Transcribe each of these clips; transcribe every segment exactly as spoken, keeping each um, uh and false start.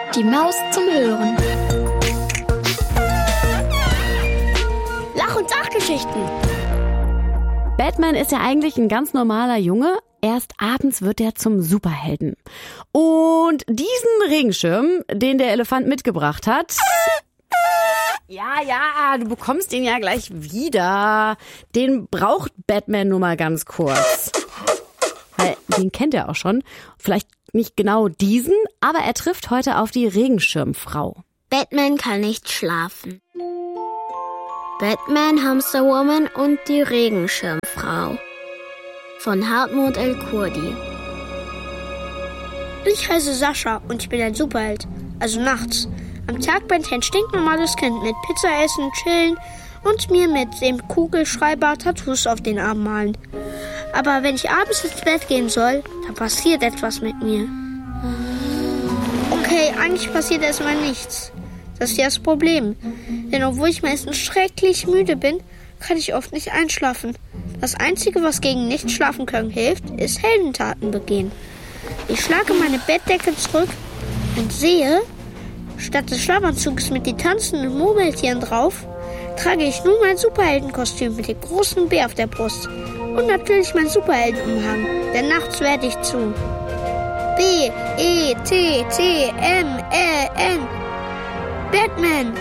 Die Maus zum Hören. Lach- und Sachgeschichten. Batman ist ja eigentlich ein ganz normaler Junge. Erst abends wird er zum Superhelden. Und diesen Regenschirm, den der Elefant mitgebracht hat... Ja, ja, du bekommst ihn ja gleich wieder. Den braucht Batman nur mal ganz kurz. Weil den kennt er auch schon. Vielleicht nicht genau diesen, aber er trifft heute auf die Regenschirmfrau. Batman kann nicht schlafen. Batman, Hamsterwoman und die Regenschirmfrau. Von Hartmut El-Kurdi. Ich heiße Sascha und ich bin ein Superheld. Also nachts. Am Tag bin ich ein stinknormales Kind mit Pizza essen, chillen und mir mit dem Kugelschreiber Tattoos auf den Arm malen. Aber wenn ich abends ins Bett gehen soll, dann passiert etwas mit mir. Okay, eigentlich passiert erstmal nichts. Das ist ja das Problem. Denn obwohl ich meistens schrecklich müde bin, kann ich oft nicht einschlafen. Das Einzige, was gegen Nichtschlafen können hilft, ist Heldentaten begehen. Ich schlage meine Bettdecke zurück und sehe, statt des Schlafanzuges mit den tanzenden Murmeltieren drauf, trage ich nun mein Superheldenkostüm mit dem großen Bär auf der Brust. Und natürlich mein Superheldenumhang, denn nachts werde ich zu B, E, T, T, M, Ä, N. Batman.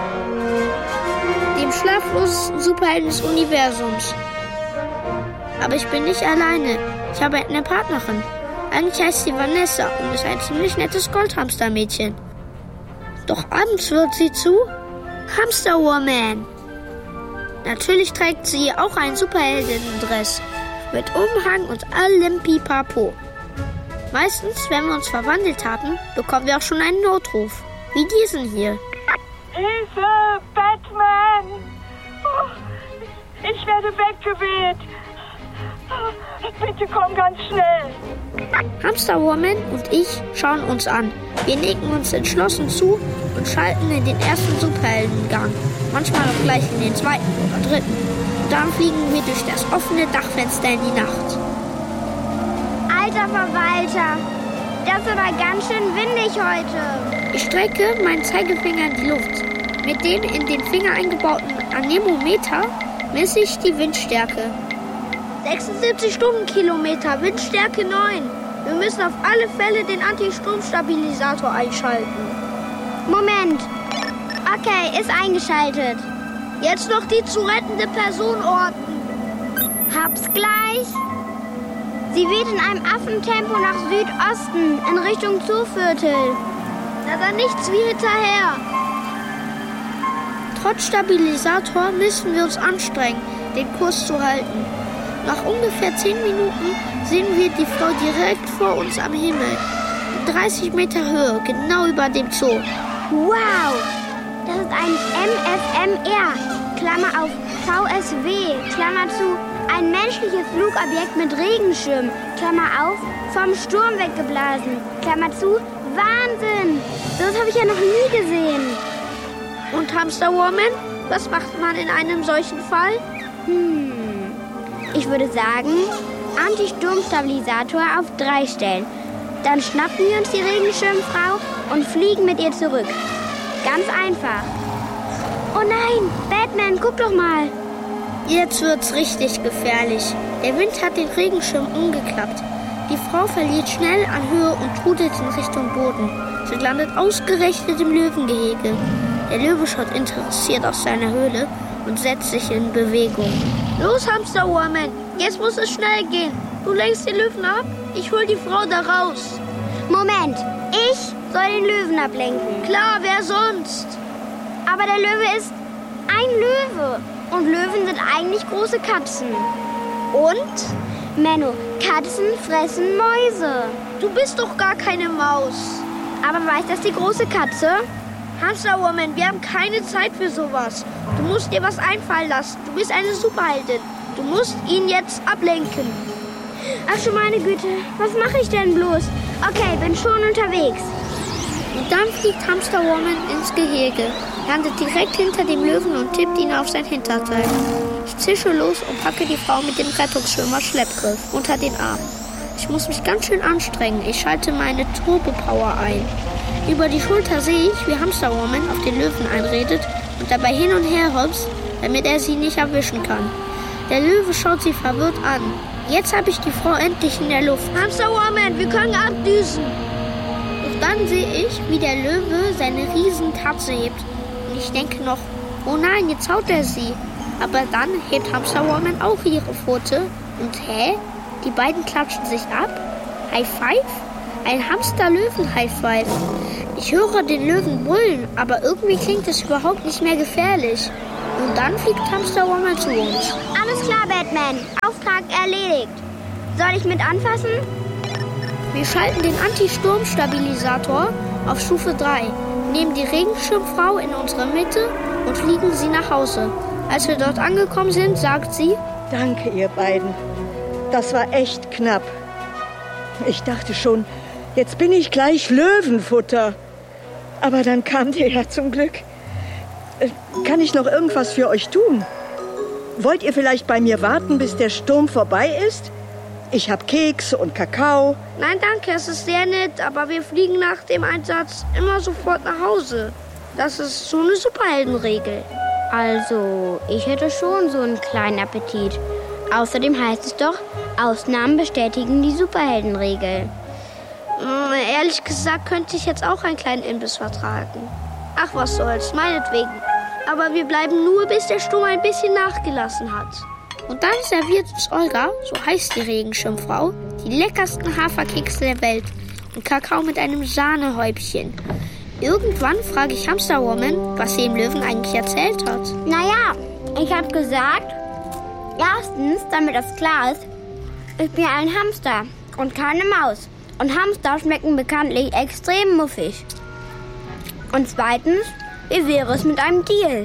Dem schlaflosesten Superhelden des Universums. Aber ich bin nicht alleine. Ich habe eine Partnerin. Eigentlich heißt sie Vanessa und ist ein ziemlich nettes Goldhamstermädchen. Doch abends wird sie zu Hamsterwoman. Natürlich trägt sie auch einen Superheldinnen-Dress mit Umhang und allem Pipapo. Meistens, wenn wir uns verwandelt haben, bekommen wir auch schon einen Notruf, wie diesen hier. Hilfe, Batman! Oh, ich werde weggeweht. Oh, bitte komm ganz schnell. Hamsterwoman und ich schauen uns an. Wir nicken uns entschlossen zu und schalten in den ersten Superheldengang. Manchmal auch gleich in den zweiten oder dritten. Und dann fliegen wir durch das offene Dachfenster in die Nacht. Alter Verwalter, das ist aber ganz schön windig heute. Ich strecke meinen Zeigefinger in die Luft. Mit dem in den Finger eingebauten Anemometer messe ich die Windstärke. sechsundsiebzig Stundenkilometer, Windstärke neun. Wir müssen auf alle Fälle den Anti-Sturm-Stabilisator einschalten. Moment. Okay, ist eingeschaltet. Jetzt noch die zu rettende Person orten. Hab's gleich. Sie weht in einem Affentempo nach Südosten, in Richtung Zooviertel. Na dann nichts wie hinterher. Trotz Stabilisator müssen wir uns anstrengen, den Kurs zu halten. Nach ungefähr zehn Minuten sehen wir die Frau direkt vor uns am Himmel. In dreißig Meter Höhe, genau über dem Zoo. Wow, das ist ein M F M R, Klammer auf V S W, Klammer zu, ein menschliches Flugobjekt mit Regenschirm, Klammer auf, vom Sturm weggeblasen, Klammer zu, Wahnsinn, das habe ich ja noch nie gesehen. Und Hamsterwoman, was macht man in einem solchen Fall? Hm... Ich würde sagen, Anti-Sturm-Stabilisator auf drei stellen. Dann schnappen wir uns die Regenschirmfrau und fliegen mit ihr zurück. Ganz einfach. Oh nein, Batman, guck doch mal. Jetzt wird's richtig gefährlich. Der Wind hat den Regenschirm umgeklappt. Die Frau verliert schnell an Höhe und trudelt in Richtung Boden. Sie landet ausgerechnet im Löwengehege. Der Löwe schaut interessiert aus seiner Höhle und setzt sich in Bewegung. Los, Hamsterwoman, jetzt muss es schnell gehen. Du lenkst den Löwen ab, ich hol die Frau da raus. Moment, ich soll den Löwen ablenken. Klar, wer sonst? Aber der Löwe ist ein Löwe. Und Löwen sind eigentlich große Katzen. Und? Menno, Katzen fressen Mäuse. Du bist doch gar keine Maus. Aber weiß das die große Katze? Hamsterwoman, wir haben keine Zeit für sowas. Du musst dir was einfallen lassen. Du bist eine Superheldin. Du musst ihn jetzt ablenken. Ach schon meine Güte, was mache ich denn bloß? Okay, bin schon unterwegs. Und dann fliegt Hamsterwoman ins Gehege, landet direkt hinter dem Löwen und tippt ihn auf sein Hinterteil. Ich zische los und packe die Frau mit dem Rettungsschirmer Schleppgriff unter den Arm. Ich muss mich ganz schön anstrengen. Ich schalte meine Turbo-Power ein. Über die Schulter sehe ich, wie Hamsterwoman auf den Löwen einredet und dabei hin und her hopst, damit er sie nicht erwischen kann. Der Löwe schaut sie verwirrt an. Jetzt habe ich die Frau endlich in der Luft. Hamsterwoman, wir können abdüsen. Doch dann sehe ich, wie der Löwe seine riesen Tatze hebt. Und ich denke noch, oh nein, jetzt haut er sie. Aber dann hebt Hamsterwoman auch ihre Pfote. Und hä? Die beiden klatschen sich ab? High Five? Ein Hamster-Löwen-High Five. Ich höre den Löwen brüllen, aber irgendwie klingt es überhaupt nicht mehr gefährlich. Und dann fliegt Hamsterwoman zu uns. Alles klar, Batman. Auftrag erledigt. Soll ich mit anfassen? Wir schalten den Anti-Sturm-Stabilisator auf Stufe drei, nehmen die Regenschirmfrau in unsere Mitte und fliegen sie nach Hause. Als wir dort angekommen sind, sagt sie: Danke, ihr beiden. Das war echt knapp. Ich dachte schon, jetzt bin ich gleich Löwenfutter. Aber dann kamt ihr ja zum Glück. Kann ich noch irgendwas für euch tun? Wollt ihr vielleicht bei mir warten, bis der Sturm vorbei ist? Ich habe Kekse und Kakao. Nein, danke, es ist sehr nett, aber wir fliegen nach dem Einsatz immer sofort nach Hause. Das ist so eine Superheldenregel. Also, ich hätte schon so einen kleinen Appetit. Außerdem heißt es doch, Ausnahmen bestätigen die Superheldenregel. Äh, ehrlich gesagt könnte ich jetzt auch einen kleinen Imbiss vertragen. Ach, was soll's, meinetwegen. Aber wir bleiben nur, bis der Sturm ein bisschen nachgelassen hat. Und dann serviert uns Olga, so heißt die Regenschirmfrau, die leckersten Haferkekse der Welt und Kakao mit einem Sahnehäubchen. Irgendwann frage ich Hamsterwoman, was sie dem Löwen eigentlich erzählt hat. Naja, ich habe gesagt, erstens, damit das klar ist, ich bin ein Hamster und keine Maus. Und Hamster schmecken bekanntlich extrem muffig. Und zweitens, wie wäre es mit einem Deal?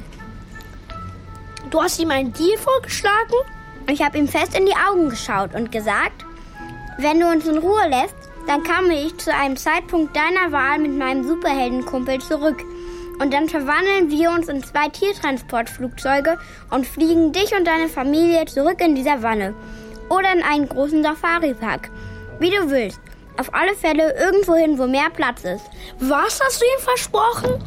Du hast ihm einen Deal vorgeschlagen? Ich habe ihm fest in die Augen geschaut und gesagt, wenn du uns in Ruhe lässt, dann komme ich zu einem Zeitpunkt deiner Wahl mit meinem Superheldenkumpel zurück. Und dann verwandeln wir uns in zwei Tiertransportflugzeuge und fliegen dich und deine Familie zurück in die Savanne. Oder in einen großen Safari-Park. Wie du willst. Auf alle Fälle irgendwo hin, wo mehr Platz ist. Was hast du ihm versprochen?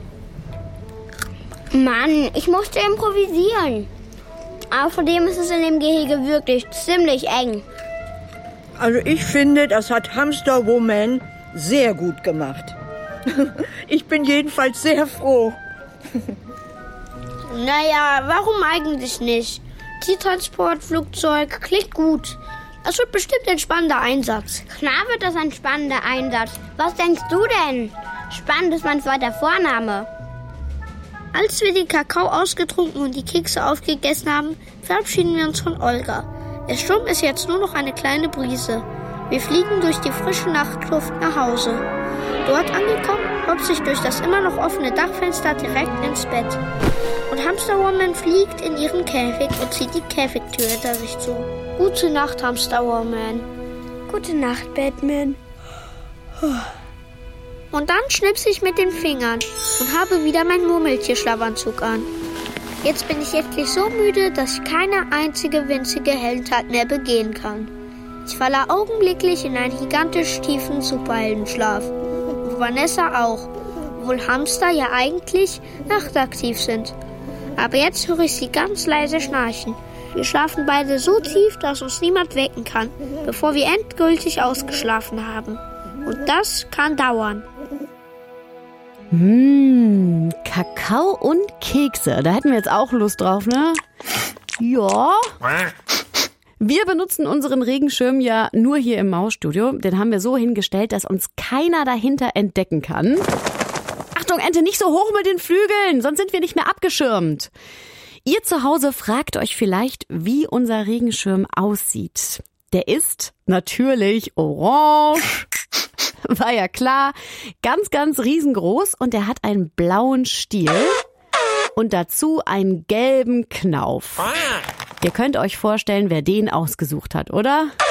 Mann, ich musste improvisieren. Außerdem ist es in dem Gehege wirklich ziemlich eng. Also ich finde, das hat Hamsterwoman sehr gut gemacht. Ich bin jedenfalls sehr froh. Naja, warum eigentlich nicht? Tiertransportflugzeug klingt gut. Das wird bestimmt ein spannender Einsatz. Klar wird das ein spannender Einsatz. Was denkst du denn? Spannend ist mein zweiter Vorname. Als wir den Kakao ausgetrunken und die Kekse aufgegessen haben, verabschieden wir uns von Olga. Der Sturm ist jetzt nur noch eine kleine Brise. Wir fliegen durch die frische Nachtluft nach Hause. Dort angekommen, hopse ich durch das immer noch offene Dachfenster direkt ins Bett. Und Hamsterwoman fliegt in ihren Käfig und zieht die Käfigtür hinter sich zu. Gute Nacht, Hamsterwoman. Gute Nacht, Batman. Und dann schnipse ich mit den Fingern und habe wieder meinen Murmeltier-Schlafanzug an. Jetzt bin ich endlich so müde, dass ich keine einzige winzige Heldentat mehr begehen kann. Ich falle augenblicklich in einen gigantisch tiefen Superheldenschlaf. Und Vanessa auch, obwohl Hamster ja eigentlich nachtaktiv sind. Aber jetzt höre ich sie ganz leise schnarchen. Wir schlafen beide so tief, dass uns niemand wecken kann, bevor wir endgültig ausgeschlafen haben. Und das kann dauern. Mmh, Kakao und Kekse. Da hätten wir jetzt auch Lust drauf, ne? Ja. Wir benutzen unseren Regenschirm ja nur hier im Mausstudio. Den haben wir so hingestellt, dass uns keiner dahinter entdecken kann. Achtung, Ente, nicht so hoch mit den Flügeln, sonst sind wir nicht mehr abgeschirmt. Ihr zu Hause fragt euch vielleicht, wie unser Regenschirm aussieht. Der ist natürlich orange. War ja klar. Ganz, ganz riesengroß und er hat einen blauen Stiel und dazu einen gelben Knauf. Ihr könnt euch vorstellen, wer den ausgesucht hat, oder?